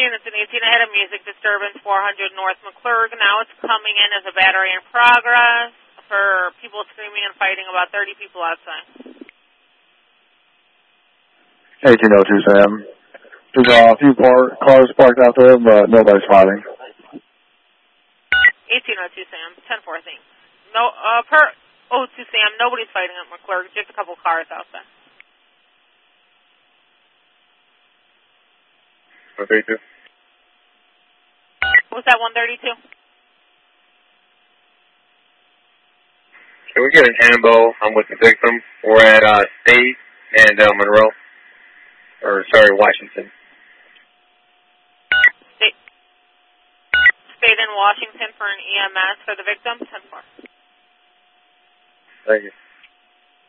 units in 18. I had a music disturbance, 400 North McClurg. Now it's coming in as a battery in progress for people screaming and fighting, about 30 people outside. 1802, Sam. There's a few cars parked out there, but nobody's fighting. 1802, Sam. 10-4, thanks. No, per 02, Sam, nobody's fighting at McClurg. Just a couple cars outside. 132. What's that, 132? Can we get an ambo? I'm with the victim. We're at State and Monroe. Or, sorry, Washington. State in Washington for an EMS for the victim, 10-4. Thank you.